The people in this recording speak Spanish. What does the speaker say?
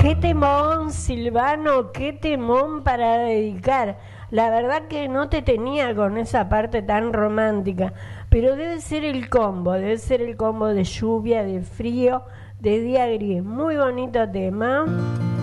Qué temón, Silvano, qué temón para dedicar. La verdad que no te tenía con esa parte tan romántica, pero debe ser el combo, de lluvia, de frío, de día gris. Muy bonito tema.